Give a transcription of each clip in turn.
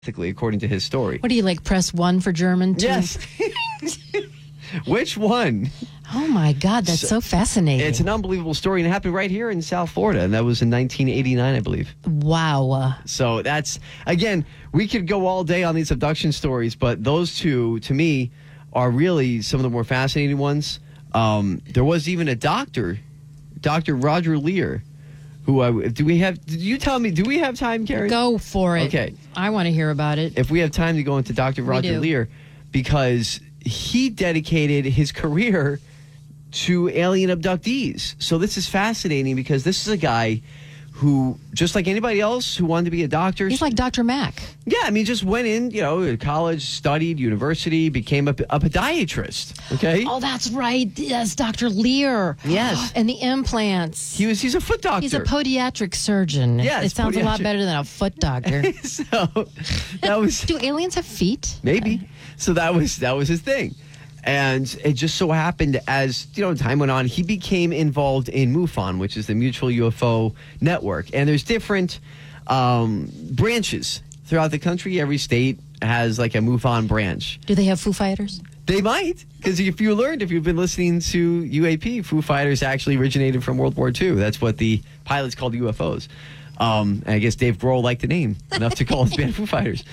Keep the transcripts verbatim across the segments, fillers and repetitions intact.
according to his story. What do you like? Press one for German? Two? Yes. Which one? Oh my God, that's so, so fascinating. It's an unbelievable story, and it happened right here in South Florida, and that was in nineteen eighty-nine, I believe. Wow. So that's, again, we could go all day on these abduction stories, but those two, to me, are really some of the more fascinating ones. Um, there was even a doctor, Doctor Roger Leir, who I, do we have, did you tell me, do we have time, Karen? Go for it. Okay. I want to hear about it. If we have time to go into Doctor Roger Leir, because he dedicated his career to alien abductees. So this is fascinating because this is a guy who, just like anybody else who wanted to be a doctor. He's like Doctor Mack. Yeah, I mean, just went in, you know, college, studied, university, became a, a podiatrist, okay? Oh, that's right. Yes, Doctor Leir. Yes. And the implants. He was, he's a foot doctor. He's a podiatric surgeon. Yes, it sounds podiatric. a lot better than a foot doctor. So, that was... Do aliens have feet? Maybe. So that was that was his thing. And it just so happened, as you know, time went on, he became involved in MUFON, which is the Mutual U F O Network. And there's different um, branches throughout the country. Every state has like a MUFON branch. Do they have Foo Fighters? They might, because if you learned, if you've been listening to U A P, Foo Fighters actually originated from World War Two. That's what the pilots called U F Os. Um, and I guess Dave Grohl liked the name enough to call his band Foo Fighters.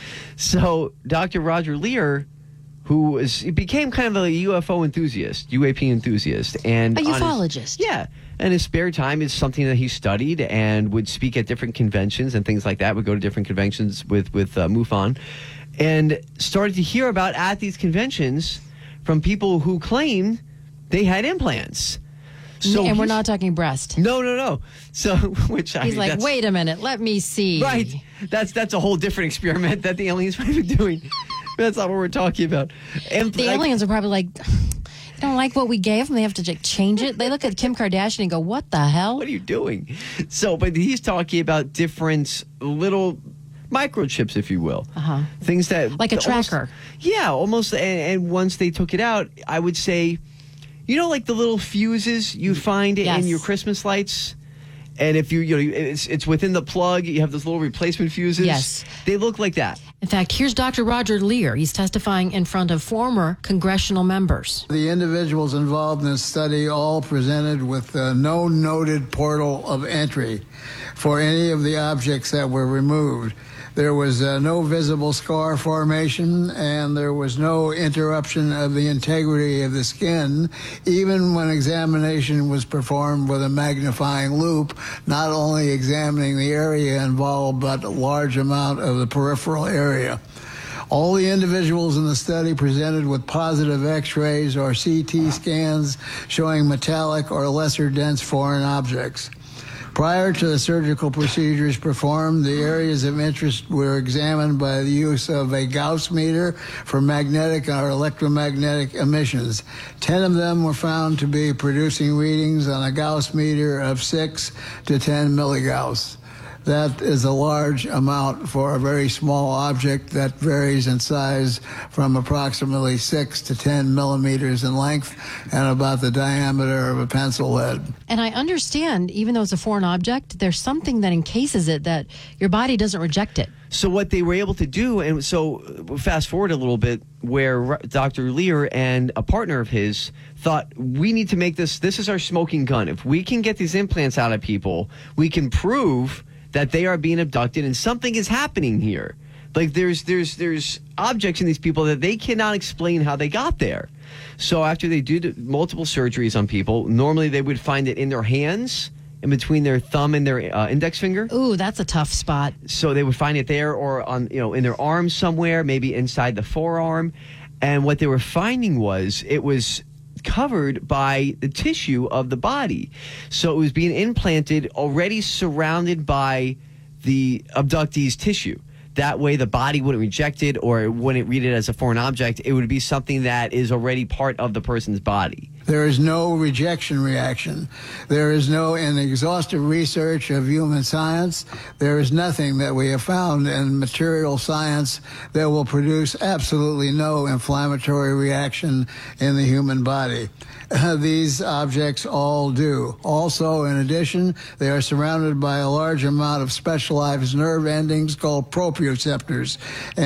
So Doctor Roger Leir, who was, he became kind of a U F O enthusiast, U A P enthusiast. And a ufologist. His, yeah. And his spare time is something that he studied and would speak at different conventions and things like that, would go to different conventions with, with uh, MUFON, and started to hear about at these conventions from people who claimed they had implants. So and we're not talking breast. No, no, no. So, which I he's mean, like, wait a minute, let me see. Right. That's that's a whole different experiment that the aliens might be doing. That's not what we're talking about. And the like, aliens are probably like, they don't like what we gave them. They have to like, change it. They look at Kim Kardashian and go, what the hell? What are you doing? So, but he's talking about different little microchips, if you will. Uh-huh. Things that... Like a almost, tracker. Yeah, almost. And, and once they took it out, I would say... You know, like the little fuses you find yes. in your Christmas lights? And if you, you know, it's, it's within the plug, you have those little replacement fuses. Yes. They look like that. In fact, here's Doctor Roger Leir. He's testifying in front of former congressional members. The individuals involved in this study all presented with uh, no noted portal of entry for any of the objects that were removed. There was uh, no visible scar formation, and there was no interruption of the integrity of the skin, even when examination was performed with a magnifying loupe, not only examining the area involved, but a large amount of the peripheral area. All the individuals in the study presented with positive X-rays or C T scans showing metallic or lesser dense foreign objects. Prior to the surgical procedures performed, the areas of interest were examined by the use of a Gauss meter for magnetic or electromagnetic emissions. Ten of them were found to be producing readings on a Gauss meter of six to ten milligauss. That is a large amount for a very small object that varies in size from approximately six to ten millimeters in length and about the diameter of a pencil lead. And I understand, even though it's a foreign object, there's something that encases it that your body doesn't reject it. So what they were able to do, and so fast forward a little bit, where Doctor Leir and a partner of his thought, we need to make this, this is our smoking gun. If we can get these implants out of people, we can prove that they are being abducted and something is happening here. Like there's there's there's objects in these people that they cannot explain how they got there. So after they do multiple surgeries on people, normally they would find it in their hands, in between their thumb and their uh, index finger. Ooh, that's a tough spot. So they would find it there, or on, you know, in their arm somewhere, maybe inside the forearm. And what they were finding was it was covered by the tissue of the body. So it was being implanted already surrounded by the abductee's tissue. That way the body wouldn't reject it or wouldn't read it as a foreign object. It would be something that is already part of the person's body. There is no rejection reaction. There is no, in exhaustive research of human science, there is nothing that we have found in material science that will produce absolutely no inflammatory reaction in the human body. Uh, these objects all do. Also, in addition, they are surrounded by a large amount of specialized nerve endings called proprioceptors.